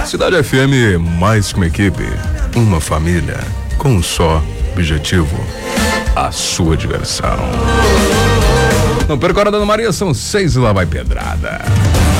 Cidade FM, mais que uma equipe, uma família, com um só objetivo: a sua diversão. Não perca a hora, Dona Maria, são 6 e lá vai pedrada.